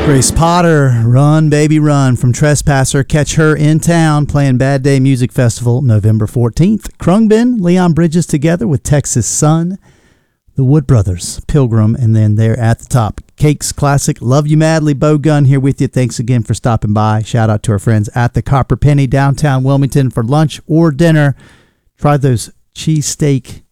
Grace Potter, Run Baby Run from Trespasser. Catch her in town playing Bad Day Music Festival November 14th. Krungbin, Leon Bridges together with Texas Sun, the Wood Brothers, Pilgrim, and then they're at the top. Cakes Classic, Love You Madly, Bo Gunn here with you. Thanks again for stopping by. Shout out to our friends at the Copper Penny, downtown Wilmington for lunch or dinner. Try those cheesesteak